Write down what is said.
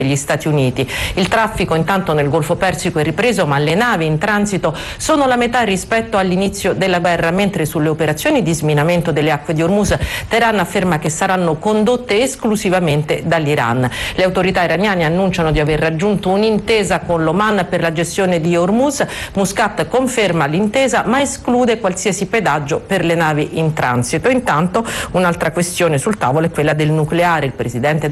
degli Stati Uniti. Il traffico intanto nel Golfo Persico è ripreso, ma le navi in transito sono la metà rispetto all'inizio della guerra, mentre sulle operazioni di sminamento delle acque di Hormuz Teheran afferma che saranno condotte esclusivamente dall'Iran. Le autorità iraniane annunciano di aver raggiunto un'intesa con l'Oman per la gestione di Hormuz. Muscat conferma l'intesa ma esclude qualsiasi pedaggio per le navi in transito. Intanto un'altra questione sul tavolo è quella del nucleare. Il presidente